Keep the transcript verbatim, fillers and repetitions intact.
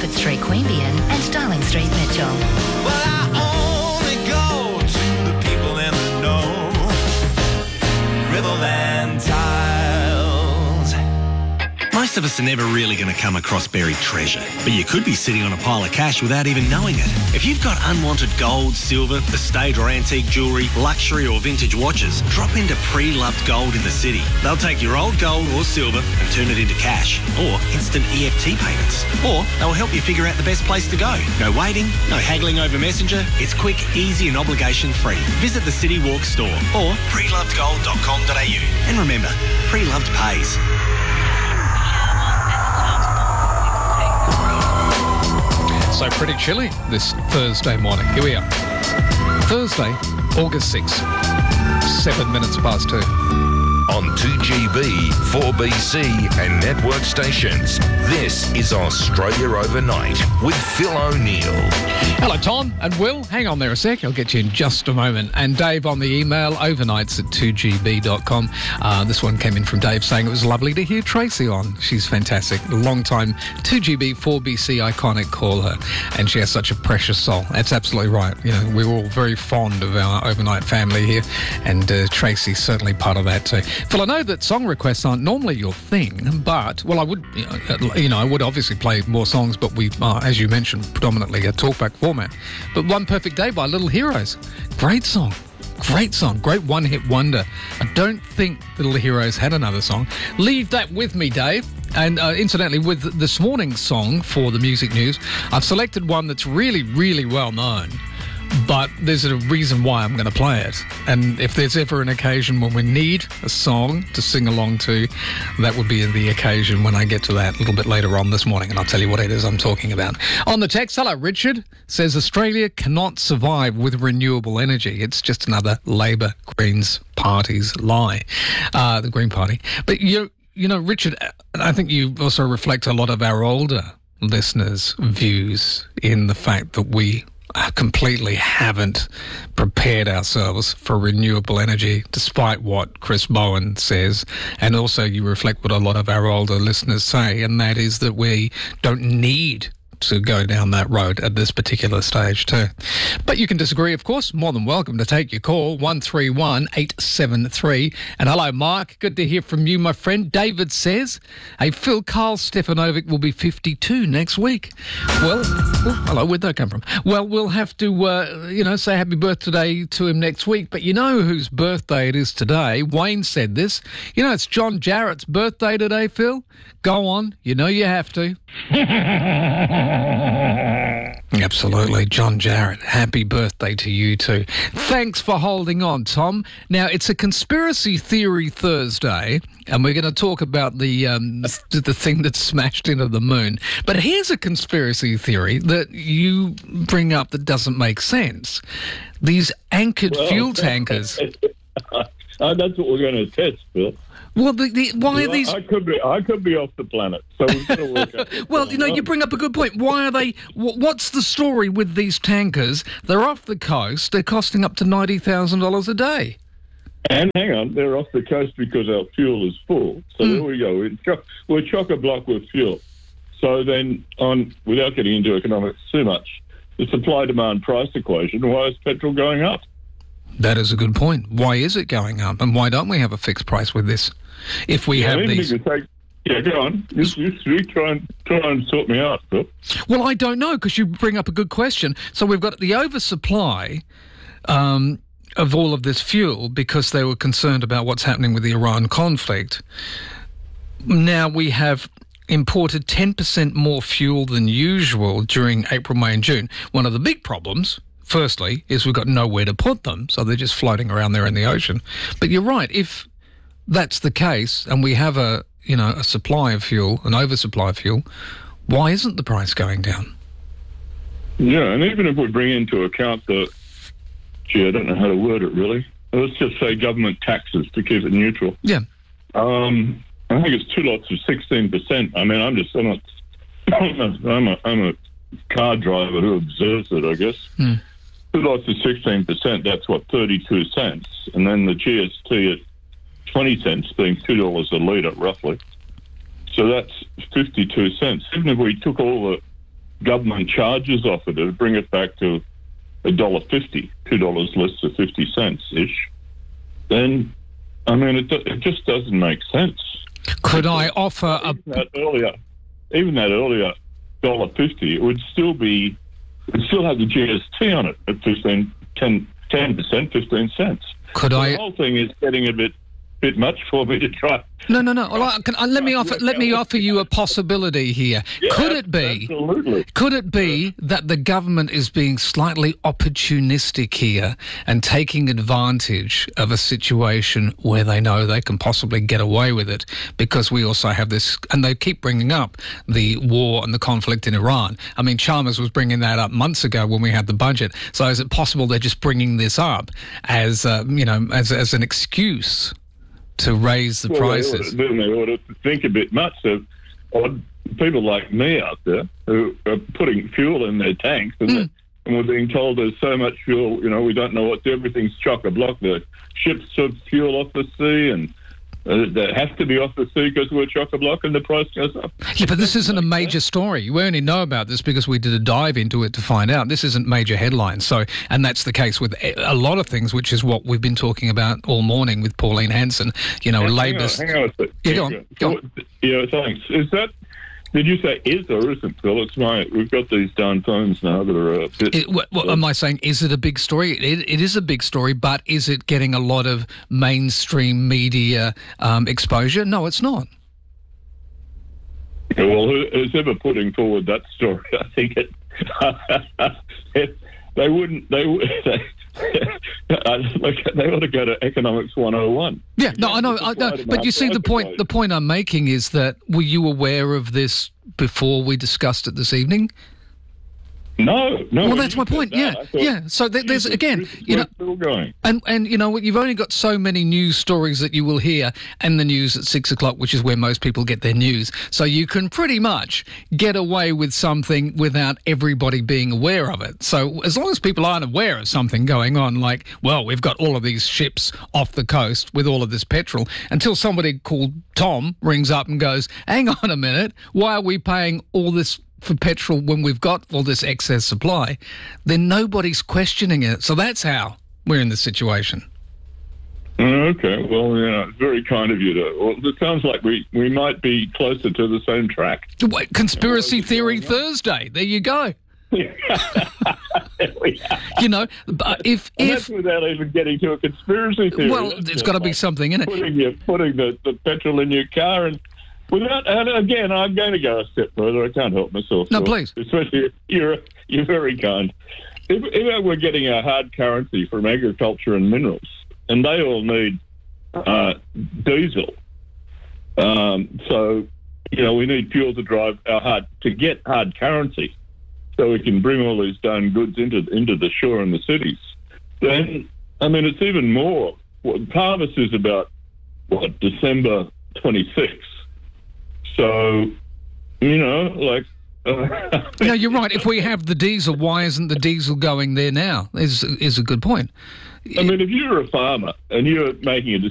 Bedford Street, Queanbeyan and Darling Street, Mitchell. Well, I only go to the people in the know. Riverland Tiles. Most of us are never really going to come across buried treasure, but you could be sitting on a pile of cash without even knowing it. If you've got unwanted gold, silver, estate or antique jewellery, luxury or vintage watches, drop into Pre-Loved Gold in the city. They'll take your old gold or silver and turn it into cash or instant E F T payments. Or they'll help you figure out the best place to go. No waiting, no haggling over Messenger. It's quick, easy and obligation free. Visit the City Walk store or pre loved gold dot com dot a u. And remember, Pre-Loved pays. So pretty chilly this Thursday morning. Here we are. Thursday, August sixth, seven minutes past two. On two G B, four B C and network stations, this is Australia Overnight with Phil O'Neill. Hello, Tom and Will. Hang on there a sec. I'll get you in just a moment. And Dave on the email, overnights at two G B dot com. Uh, this one came in from Dave saying it was lovely to hear Tracy on. She's fantastic. A long-time two G B, four B C iconic caller. And she has such a precious soul. That's absolutely right. You know, we're all very fond of our overnight family here. And uh, Tracy's certainly part of that too. Phil, I know that song requests aren't normally your thing, but, well, I would, you know, you know I would obviously play more songs, but we are, as you mentioned, predominantly a talkback format. But One Perfect Day by Little Heroes, great song. Great song, great one-hit wonder. I don't think Little Heroes had another song. Leave that with me, Dave. And uh, incidentally, with this morning's song for the music news, I've selected one that's really, really well known. But there's a reason why I'm going to play it. And if there's ever an occasion when we need a song to sing along to, that would be the occasion when I get to that a little bit later on this morning. And I'll tell you what it is I'm talking about. On the text, hello, Richard, says Australia cannot survive with renewable energy. It's just another Labor Greens Party's lie, uh, the Green Party. But, you, you know, Richard, I think you also reflect a lot of our older listeners' views in the fact that we completely haven't prepared ourselves for renewable energy, despite what Chris Bowen says. And also you reflect what a lot of our older listeners say, and that is that we don't need to go down that road at this particular stage too. But you can disagree, of course. More than welcome to take your call, one three one, eight seven three. And hello, Mark. Good to hear from you, my friend. David says, hey, Phil, Carl Stefanovic will be fifty-two next week. Well, oh, hello, where'd that come from? Well, we'll have to, uh, you know, say happy birthday to him next week. But you know whose birthday it is today? Wayne said this. You know, it's John Jarrett's birthday today, Phil. Go on. You know you have to. Absolutely, John Jarrett. Happy birthday to you too. Thanks for holding on, Tom. Now, it's a conspiracy theory Thursday, and we're going to talk about the um, the thing that smashed into the moon. But here's a conspiracy theory that you bring up that doesn't make sense. These anchored well, fuel tankers. uh, that's what we're going to test, Phil. Well, the, the, why you are these... I could be I could be off the planet, so we've got to work out. Well, you know, you bring up a good point. Why are they... What's the story with these tankers? They're off the coast. They're costing up to ninety thousand dollars a day. And hang on, they're off the coast because our fuel is full. So mm. there we go. We're, cho- we're chock-a-block with fuel. So then, on without getting into economics too much, the supply-demand price equation, why is petrol going up? That is a good point. Why is it going up? And why don't we have a fixed price with this? If we yeah, have these... Take, yeah, go on. You, you, you try, and, try and sort me out, Phil. Well, I don't know, because you bring up a good question. So we've got the oversupply um, of all of this fuel because they were concerned about what's happening with the Iran conflict. Now we have imported ten percent more fuel than usual during April, May and June. One of the big problems... Firstly, is we've got nowhere to put them, so they're just floating around there in the ocean. But you're right, if that's the case, and we have a you know a supply of fuel, an oversupply of fuel, why isn't the price going down? Yeah, and even if we bring into account the, gee, I don't know how to word it really. Let's just say government taxes to keep it neutral. Yeah. Um, I think it's two lots of sixteen percent. I mean, I'm just I'm a I'm a, I'm a car driver who observes it, I guess. Mm. Two lots of sixteen percent, that's what, thirty-two cents. And then the G S T at twenty cents, being two dollars a litre, roughly. So that's fifty-two cents. Even if we took all the government charges off it to bring it back to a dollar fifty, two dollars less to fifty cents ish, then I mean it, it just doesn't make sense. Could I offer a even that earlier, even that earlier dollar fifty, it would still be, it would still have the G S T on it at fifteen, ten, ten percent, fifteen cents. Could so I? The whole thing is getting a bit, bit much for me to try. No, no, no. Well, I, can, uh, let me offer. Let me offer you a possibility here. Yeah, could it be? Absolutely. Could it be that the government is being slightly opportunistic here and taking advantage of a situation where they know they can possibly get away with it? Because we also have this, and they keep bringing up the war and the conflict in Iran. I mean, Chalmers was bringing that up months ago when we had the budget. So is it possible they're just bringing this up as, uh, you know, as as an excuse to raise the well, prices? They ought, to, they ought to think a bit much of odd people like me out there who are putting fuel in their tanks and, Mm. and we're being told there's so much fuel, you know, we don't know what to, everything's chock-a-block. The ships took fuel off the sea and uh, they have to be off the sea because we're chock-a-block and the price goes up. Yeah, but this isn't a major story. We only know about this because we did a dive into it to find out. This isn't major headlines. So, and that's the case with a lot of things, which is what we've been talking about all morning with Pauline Hanson. You know, Hang on, Labour's... Hang on a sec. Yeah, go on, go on. Yeah, thanks. Is that... Did you say is or isn't, Phil? It's my... We've got these darn phones now that are a bit... It, what, what am I saying? Is it a big story? It, it is a big story, but is it getting a lot of mainstream media um, exposure? No, it's not. Yeah, well, who, who's ever putting forward that story? I think it... it they wouldn't... They, they, like, they ought to go to Economics one oh one. Yeah, no, I know, I know, but you see, the point. The point I'm making is that were you aware of this before we discussed it this evening? No, no. Well, that's my point. Yeah, yeah. So th- there's again, you know, still going. and and you know, you've only got so many news stories that you will hear, and the news at six o'clock, which is where most people get their news. So you can pretty much get away with something without everybody being aware of it. So as long as people aren't aware of something going on, like, well, we've got all of these ships off the coast with all of this petrol, until somebody called Tom rings up and goes, "Hang on a minute, why are we paying all this for petrol when we've got all this excess supply?" Then nobody's questioning it. So that's how we're in this situation. Okay, well, yeah, it's very kind of you to... Well, it sounds like we, we might be closer to the same track. Wait, Conspiracy Theory Thursday. There you go. You know, but if... And if that's without even getting to a conspiracy theory. well, That's there's just got to be like something in it. Putting, your, putting the, the petrol in your car and... Without, and again, I'm going to go a step further. I can't help myself. No, so, please. Especially, you're you're very kind. If, if we're getting a hard currency from agriculture and minerals, and they all need uh, diesel, um, so you know we need fuel to drive our hard to get hard currency, so we can bring all these darn goods into into the shore and the cities. Then, I mean, it's even more. Well, harvest is about what December twenty-sixth. So, you know, like... Uh, No, you're right. If we have the diesel, why isn't the diesel going there now? Is is a good point. I mean, if you're a farmer and you're making a